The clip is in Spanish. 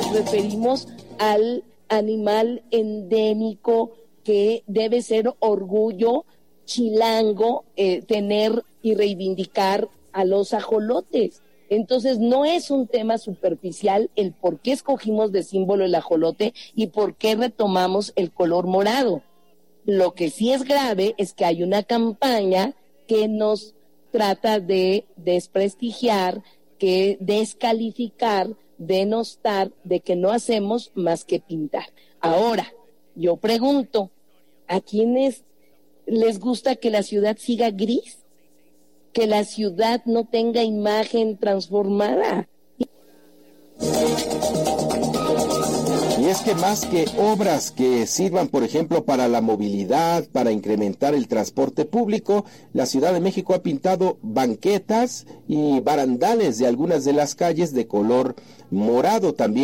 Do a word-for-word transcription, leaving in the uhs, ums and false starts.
nos referimos al animal endémico que debe ser orgullo chilango eh, tener y reivindicar a los ajolotes. Entonces no es un tema superficial el por qué escogimos de símbolo el ajolote y por qué retomamos el color morado. Lo que sí es grave es que hay una campaña que nos trata de desprestigiar, que descalificar, denostar, de que no hacemos más que pintar. Ahora, yo pregunto, ¿a quiénes les gusta que la ciudad siga gris? Que la ciudad no tenga imagen transformada. Y es que más que obras que sirvan, por ejemplo, para la movilidad, para incrementar el transporte público, la Ciudad de México ha pintado banquetas y barandales de algunas de las calles de color morado también.